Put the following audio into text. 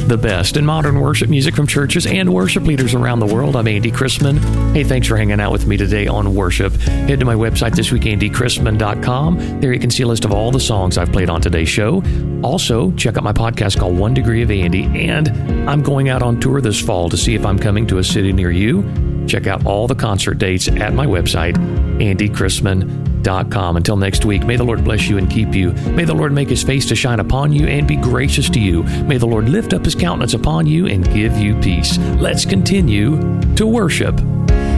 the best in modern worship music from churches and worship leaders around the world. I'm Andy Chrisman. Hey, thanks for hanging out with me today on worship. Head to my website this week, andychrisman.com. There you can see a list of all the songs I've played on today's show. Also, check out my podcast called 1 Degree of Andy. And I'm going out on tour this fall to see if I'm coming to a city near you. Check out all the concert dates at my website, andychrisman.com. Until next week, may the Lord bless you and keep you. May the Lord make his face to shine upon you and be gracious to you. May the Lord lift up his countenance upon you and give you peace. Let's continue to worship.